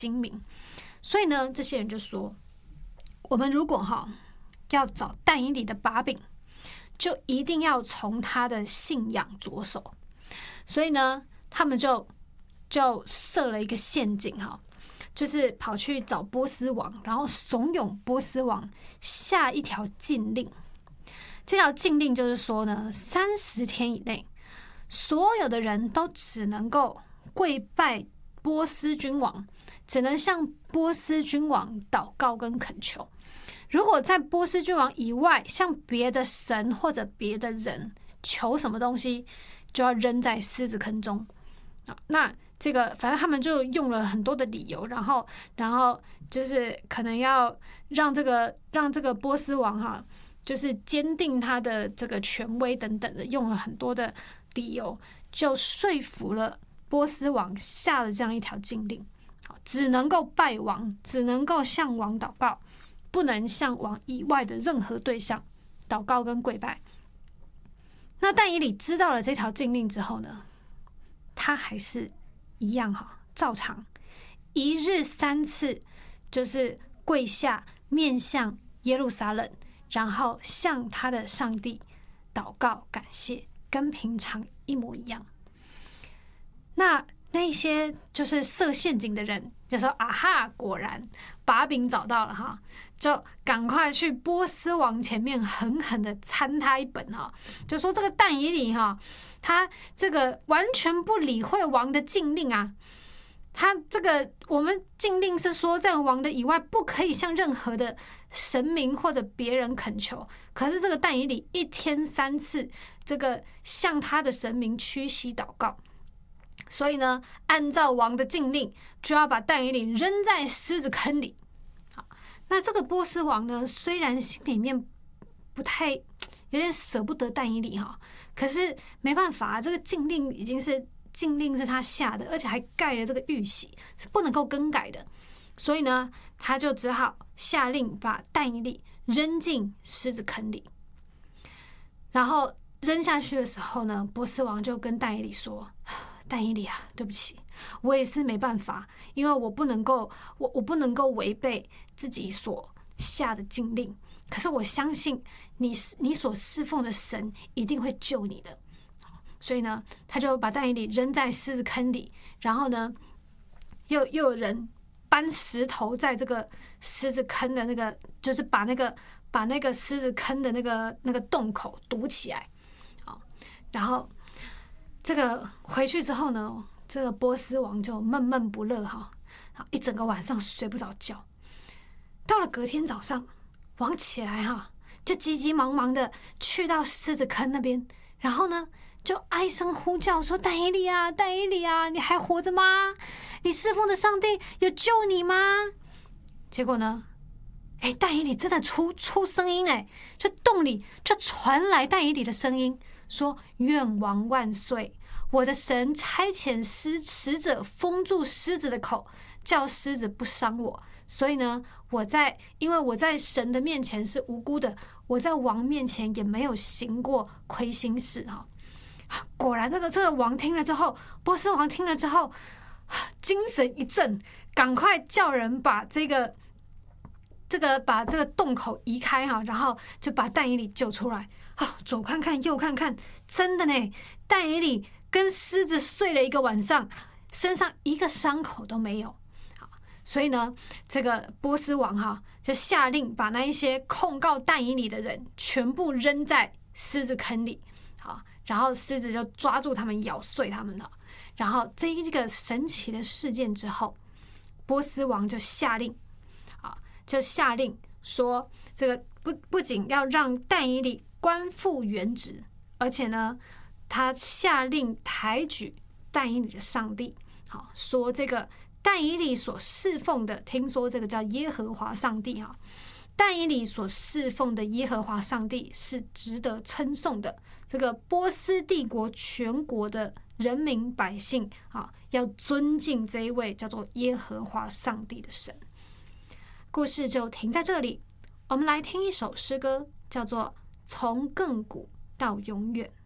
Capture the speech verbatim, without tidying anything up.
精明。所以呢，这些人就说，我们如果哈要找但以理的把柄，就一定要从他的信仰着手。所以呢，他们就就设了一个陷阱哈，就是跑去找波斯王，然后怂恿波斯王下一条禁令。这条禁令就是说呢，三十天以内，所有的人都只能够跪拜波斯君王，只能向波斯君王祷告跟恳求。如果在波斯君王以外向别的神或者别的人求什么东西，就要扔在狮子坑中。那这个反正他们就用了很多的理由，然后然后就是可能要让这个让这个波斯王哈，就是坚定他的这个权威等等的，用了很多的理由，就说服了波斯王下了这样一条禁令，只能够拜王，只能够向王祷告，不能向王以外的任何对象祷告跟跪拜。那但以理知道了这条禁令之后呢，他还是一样哈，照常一日三次，就是跪下面向耶路撒冷，然后向他的上帝祷告感谢，跟平常一模一样。那那些就是设陷阱的人就说啊哈，果然把柄找到了哈，就赶快去波斯王前面狠狠的参他一本哈，就说这个但以理哈，他这个完全不理会王的禁令啊，他这个我们禁令是说在王的以外不可以向任何的神明或者别人恳求，可是这个但以理一天三次这个向他的神明屈膝祷告。所以呢，按照王的禁令，就要把但以理扔在狮子坑里。好，那这个波斯王呢，虽然心里面不太有点舍不得但以理哈，可是没办法，这个禁令已经是禁令是他下的，而且还盖了这个玉玺，是不能够更改的。所以呢，他就只好下令把但以理扔进狮子坑里。然后扔下去的时候呢，波斯王就跟但以理说，但以理啊，对不起，我也是没办法，因为我不能够，我我不能够违背自己所下的禁令。可是我相信你，你所侍奉的神一定会救你的。所以呢，他就把但以理扔在狮子坑里，然后呢，又又有人搬石头在这个狮子坑的那个，就是把那个把那个狮子坑的那个那个洞口堵起来，好，然后。这个回去之后呢，这个波斯王就闷闷不乐哈，一整个晚上睡不着觉。到了隔天早上，王起来哈，就急急忙忙的去到狮子坑那边，然后呢，就哀声呼叫说：“但以理啊，但以理啊，你还活着吗？你侍奉的上帝有救你吗？”结果呢，哎，但以理真的出出声音哎，这洞里就传来但以理的声音。说愿王万岁！我的神差遣使使者封住狮子的口，叫狮子不伤我。所以呢，我在因为我在神的面前是无辜的，我在王面前也没有行过亏心事哈。果然，那个这个王听了之后，波斯王听了之后，精神一振，赶快叫人把这个这个把这个洞口移开哈，然后就把但以理救出来。哦，左看看右看看，真的呢，但以理跟狮子睡了一个晚上，身上一个伤口都没有。好，所以呢，这个波斯王哈就下令把那一些控告但以理的人全部扔在狮子坑里。好，然后狮子就抓住他们，咬碎他们了。然后这一个神奇的事件之后，波斯王就下令，啊，就下令说，这个不不仅要让但以理官复原职，而且呢，他下令抬举但以理的上帝，好说这个但以理所侍奉的，听说这个叫耶和华上帝哈，但以理所侍奉的耶和华上帝是值得称颂的。这个波斯帝国全国的人民百姓啊，要尊敬这一位叫做耶和华上帝的神。故事就停在这里，我们来听一首诗歌，叫做从亘古到永远。